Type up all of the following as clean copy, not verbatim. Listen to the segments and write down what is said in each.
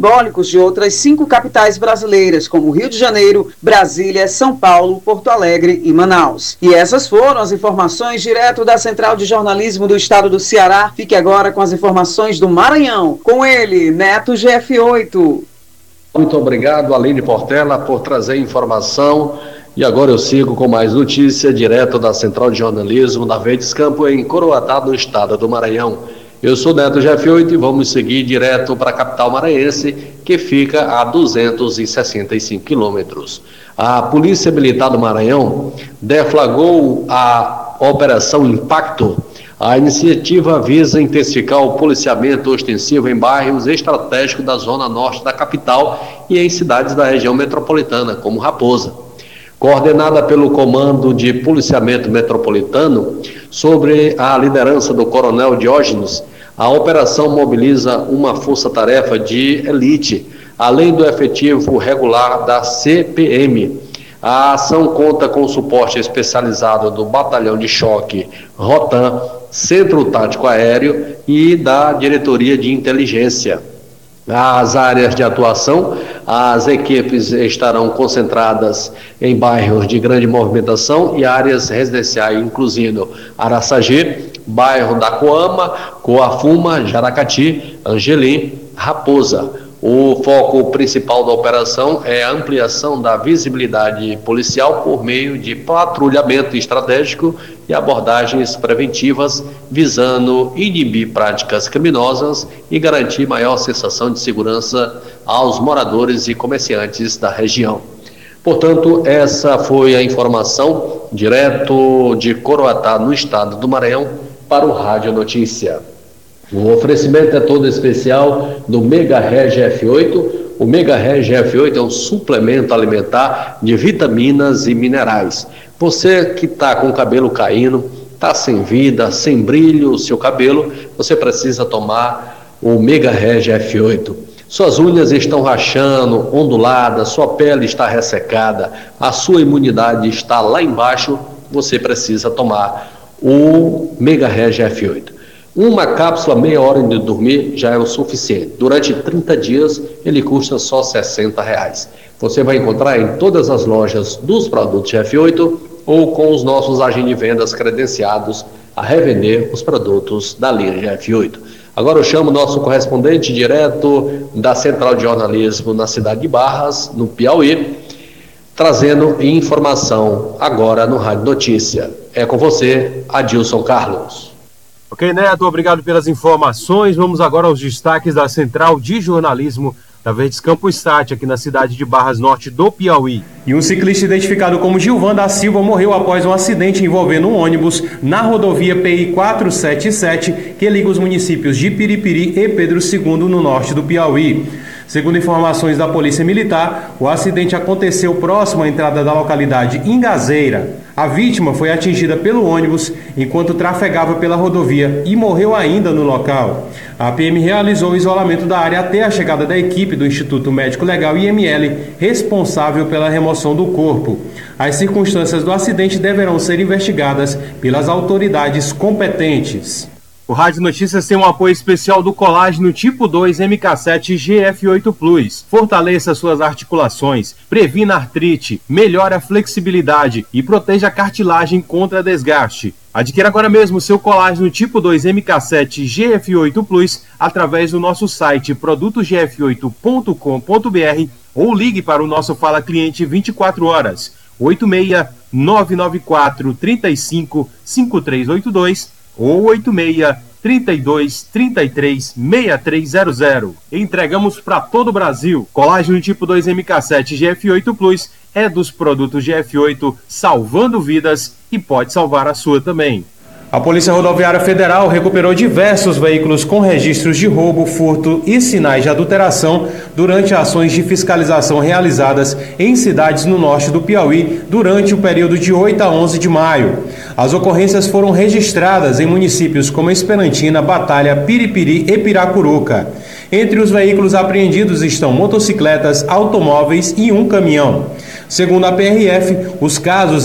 simbólicos de outras 5 capitais brasileiras, como Rio de Janeiro, Brasília, São Paulo, Porto Alegre e Manaus. E essas foram as informações direto da Central de Jornalismo do Estado do Ceará. Fique agora com as informações do Maranhão. Com ele, Neto GF8. Muito obrigado, Aline Portela, por trazer informação. E agora eu sigo com mais notícia direto da Central de Jornalismo da Verdes Campo em Coroatá, no estado do Maranhão. Eu sou Neto GF8 e vamos seguir direto para a capital maranhense, que fica a 265 quilômetros. A Polícia Militar do Maranhão deflagrou a Operação Impacto. A iniciativa visa intensificar o policiamento ostensivo em bairros estratégicos da zona norte da capital e em cidades da região metropolitana, como Raposa. Coordenada pelo Comando de Policiamento Metropolitano, sobre a liderança do Coronel Diógenes, a operação mobiliza uma força-tarefa de elite, além do efetivo regular da CPM. A ação conta com o suporte especializado do Batalhão de Choque Rotan, Centro Tático Aéreo e da Diretoria de Inteligência. As áreas de atuação, as equipes estarão concentradas em bairros de grande movimentação e áreas residenciais, incluindo Araçagi, bairro da Coama, Coafuma, Jaracati, Angelim, Raposa. O foco principal da operação é a ampliação da visibilidade policial por meio de patrulhamento estratégico e abordagens preventivas, visando inibir práticas criminosas e garantir maior sensação de segurança aos moradores e comerciantes da região. Portanto, essa foi a informação direto de Coroatá, no estado do Maranhão, para o Rádio Notícia. O oferecimento é todo especial do Mega Reg F8. O Mega Reg F8 é um suplemento alimentar de vitaminas e minerais. Você que está com o cabelo caindo, está sem vida, sem brilho o seu cabelo, você precisa tomar o Mega Reg F8. Suas unhas estão rachando, onduladas, sua pele está ressecada, a sua imunidade está lá embaixo, você precisa tomar o Mega Reg F8. Uma cápsula meia hora de dormir já é o suficiente. Durante 30 dias ele custa só R$60. Você vai encontrar em todas as lojas dos produtos F8 ou com os nossos agentes de vendas credenciados a revender os produtos da linha F8. Agora eu chamo o nosso correspondente direto da Central de Jornalismo na cidade de Barras, no Piauí, trazendo informação agora no Rádio Notícia. É com você, Adilson Carlos. Ok, Neto, obrigado pelas informações. Vamos agora aos destaques da Central de Jornalismo da Verdes Campo Stat, aqui na cidade de Barras Norte do Piauí. E um ciclista identificado como Gilvan da Silva morreu após um acidente envolvendo um ônibus na rodovia PI 477, que liga os municípios de Piripiri e Pedro II, no norte do Piauí. Segundo informações da Polícia Militar, o acidente aconteceu próximo à entrada da localidade Ingazeira. A vítima foi atingida pelo ônibus enquanto trafegava pela rodovia e morreu ainda no local. A PM realizou o isolamento da área até a chegada da equipe do Instituto Médico Legal IML, responsável pela remoção do corpo. As circunstâncias do acidente deverão ser investigadas pelas autoridades competentes. O Rádio Notícias tem um apoio especial do colágeno tipo 2 MK7 GF8 Plus. Fortaleça suas articulações, previna artrite, melhore a flexibilidade e proteja a cartilagem contra desgaste. Adquira agora mesmo seu colágeno tipo 2 MK7 GF8 Plus através do nosso site produtogf8.com.br ou ligue para o nosso Fala Cliente 24 horas, 86 994 35 5382 ou 86 32 33 6300. Entregamos para todo o Brasil. Colágeno tipo 2 MK7 GF8 Plus é dos produtos GF8, salvando vidas e pode salvar a sua também. A Polícia Rodoviária Federal recuperou diversos veículos com registros de roubo, furto e sinais de adulteração durante ações de fiscalização realizadas em cidades no norte do Piauí durante o período de 8 a 11 de maio. As ocorrências foram registradas em municípios como Esperantina, Batalha, Piripiri e Piracuruca. Entre os veículos apreendidos estão motocicletas, automóveis e um caminhão. Segundo a PRF, os casos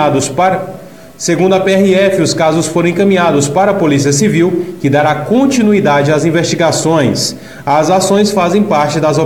foram encaminhados para a Polícia Civil, que dará continuidade às investigações. As ações fazem parte das